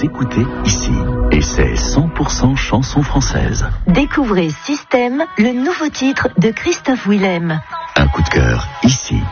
écoutez ici. Et c'est 100% chansons françaises. Découvrez Système, le nouveau titre de Christophe Willem. Un coup de cœur ici.